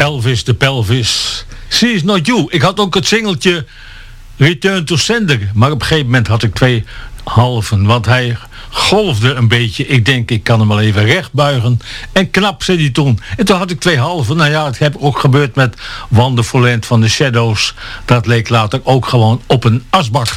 Elvis de Pelvis. She is not you. Ik had ook het singeltje Return to Sender. Maar op een gegeven moment had ik 2 halven. Want hij golfde een beetje. Ik denk, ik kan hem wel even recht buigen. En knap, zei hij toen. En toen had ik 2 halven. Nou ja, het heb ook gebeurd met Wonderful Land van The Shadows. Dat leek later ook gewoon op een asbak.